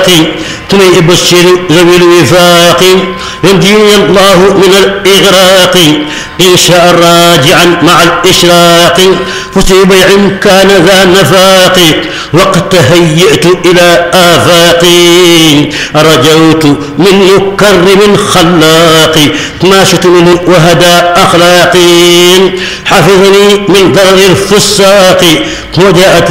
تني بشر ذوي الوفاق ينجيني الله من الإغراق إن شاء راجعا مع الإشراق فسي بيع كان ذا نفاق وقد تهيئت إلى آفاقي رجوت من مكرم خلاق تماشت منه وهدى أخلاقي حفظني من ضرر الفساق وجاءت